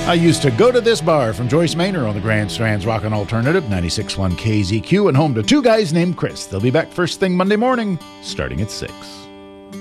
I used to go to this bar from Joyce Maynor on the Grand Strands Rockin' Alternative, 96.1 KZQ, and home to two guys named Chris. They'll be back first thing Monday morning, starting at 6.